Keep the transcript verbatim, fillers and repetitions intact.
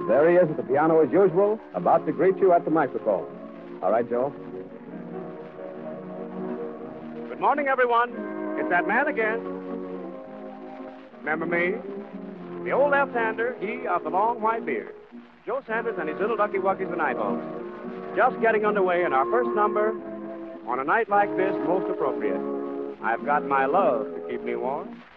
there he is at the piano as usual, about to greet you at the microphone. All right, Joe? Good morning, everyone. It's that man again. Remember me? The old left-hander, he of the long white beard. Joe Sanders and his little ducky wuggies and eyeballs. Just getting underway in our first number on a night like this, most appropriate. I've got my love to keep me warm.